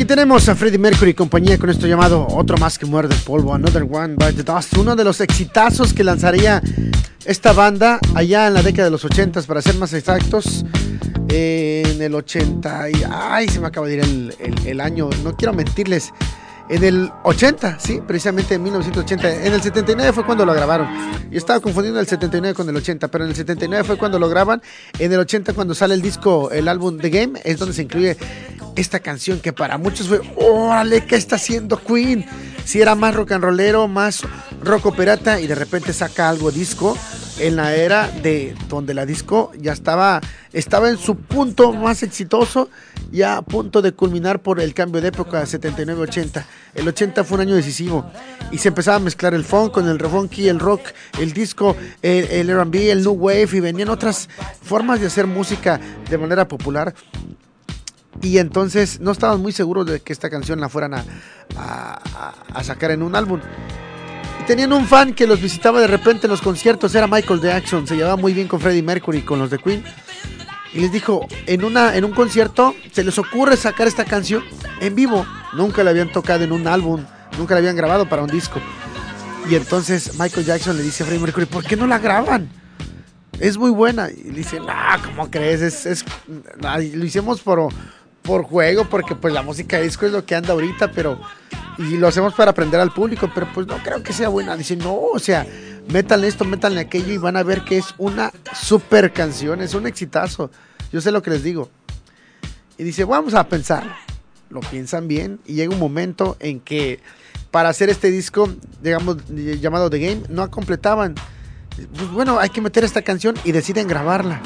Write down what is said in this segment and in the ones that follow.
tenemos a Freddie Mercury y compañía con esto llamado Otro Más que Muerde el Polvo, Another One Bite the Dust, uno de los exitazos que lanzaría esta banda allá en la década de los 80, para ser más exactos, en el 80, ay, se me acaba de ir el año, no quiero mentirles, en el 80, sí, precisamente en 1980, en el 79 fue cuando lo grabaron. Yo estaba confundiendo el 79 con el 80, pero en el 79 fue cuando lo graban. En el 80, cuando sale el disco, el álbum The Game, es donde se incluye esta canción que para muchos fue, órale, ¿qué está haciendo Queen? Si era más rock and rollero, más rock operata, y de repente saca algo disco en la era de donde la disco ya estaba en su punto más exitoso, ya a punto de culminar por el cambio de época 79-80. El 80 fue un año decisivo y se empezaba a mezclar el funk con el refunky, el rock, el disco, el R&B, el new wave, y venían otras formas de hacer música de manera popular. Y entonces no estaban muy seguros de que esta canción la fueran a sacar en un álbum. Y tenían un fan que los visitaba de repente en los conciertos, era Michael Jackson, se llevaba muy bien con Freddie Mercury, con los de Queen. Y les dijo, en un concierto se les ocurre sacar esta canción en vivo. Nunca la habían tocado en un álbum, nunca la habían grabado para un disco. Y entonces Michael Jackson le dice a Freddie Mercury, ¿por qué no la graban? Es muy buena. Y le dice, no, ¿cómo crees? Lo hicimos por juego, porque pues la música de disco es lo que anda ahorita, y lo hacemos para aprender al público, pero pues no creo que sea buena. Dice, no, o sea, métanle esto, métanle aquello, y van a ver que es una super canción, es un exitazo. Yo sé lo que les digo. Y dice, vamos a pensar. Lo piensan bien, y llega un momento en que para hacer este disco, digamos, llamado The Game, no completaban. Pues bueno, hay que meter esta canción, y deciden grabarla.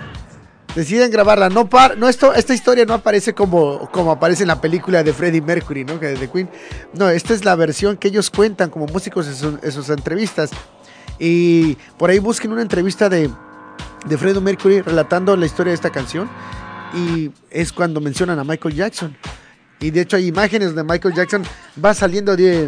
Esta historia no aparece como aparece en la película de Freddie Mercury, ¿no? De Queen. No, esta es la versión que ellos cuentan como músicos en sus entrevistas. Y por ahí busquen una entrevista de Freddie Mercury relatando la historia de esta canción. Y es cuando mencionan a Michael Jackson. Y de hecho hay imágenes de Michael Jackson va saliendo de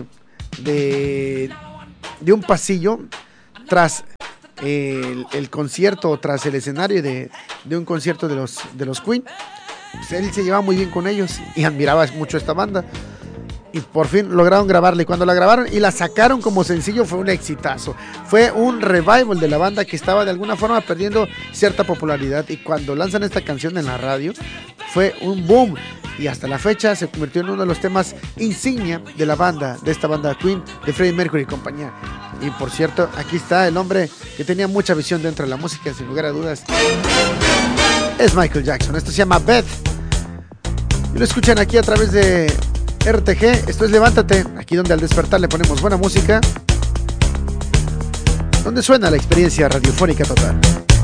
un pasillo tras el concierto, tras el escenario de un concierto de los Queen. Pues él se llevaba muy bien con ellos y admiraba mucho esta banda, y por fin lograron grabarla, y cuando la grabaron y la sacaron como sencillo fue un exitazo, fue un revival de la banda que estaba de alguna forma perdiendo cierta popularidad, y cuando lanzan esta canción en la radio fue un boom, y hasta la fecha se convirtió en uno de los temas insignia de la banda, de esta banda Queen, de Freddie Mercury y compañía. Y por cierto, aquí está el hombre que tenía mucha visión dentro de la música, sin lugar a dudas, es Michael Jackson. Esto se llama Beth, y lo escuchan aquí a través de RTG. Esto es Levántate, aquí donde al despertar le ponemos buena música, donde suena la experiencia radiofónica total.